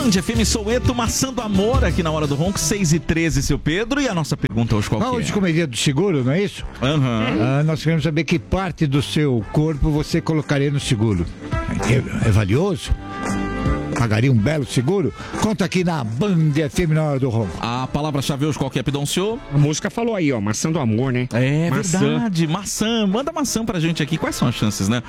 Band FM Soweto, Maçã do Amor, aqui na Hora do Ronco, 6h13, seu Pedro. E a nossa pergunta hoje qual que é? Hoje, como é dia do seguro, não é isso? Nós queremos saber que parte do seu corpo você colocaria no seguro. É valioso? Pagaria um belo seguro? Conta aqui na Band FM na Hora do Ronco. A palavra-chave hoje qual que é, Pidoncio? A música falou aí, ó, Maçã do Amor, né? É maçã. Verdade, maçã. Manda maçã pra gente aqui. Quais são as chances, né?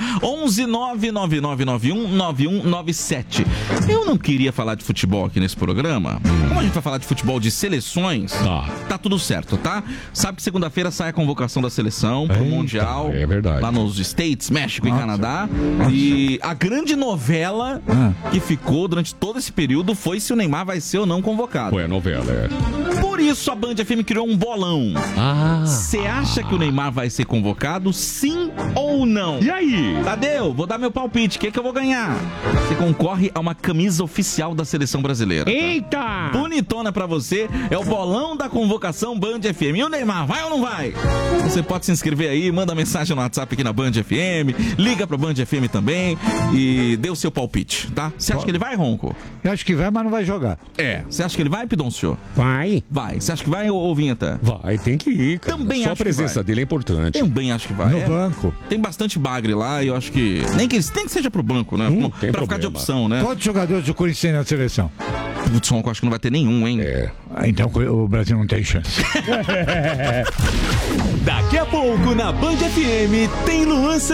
11-99991-9197. Eu não queria falar de futebol aqui nesse programa. Como a gente vai falar de futebol de seleções, tá tudo certo, tá? Sabe que segunda-feira sai a convocação da seleção pro Mundial. É verdade. Lá nos States, México e Canadá. E a grande novela que ficou durante todo esse período foi se o Neymar vai ser ou não convocado. Foi a novela, Por isso a Band FM criou um bolão. Você acha que o Neymar vai ser convocado, sim ou não? E aí? Tadeu, vou dar meu palpite. O que eu vou ganhar? Você concorre a uma camisa oficial da seleção brasileira. Eita! Bonitona pra você. É o bolão da convocação Band FM. E o Neymar, vai ou não vai? Você pode se inscrever aí, manda mensagem no WhatsApp aqui na Band FM, liga pra Band FM também e dê o seu palpite, tá? Você acha que ele vai, Ronco? Eu acho que vai, mas não vai jogar. Você acha que ele vai, Pidoncio? Vai. Vai. Você acha que vai ou Vinheta? Vai, tem que ir, cara. Também Só acho a presença dele é importante. Também acho que vai. No banco. Tem bastante bagre lá e eu acho que... Nem que seja pro banco, né? Pra ficar de opção, né? Quantos jogadores do Corinthians tem na seleção? Putz, Ronco, acho que não vai ter nenhum, hein? Então o Brasil não tem chance. Daqui a pouco na Band FM tem Luan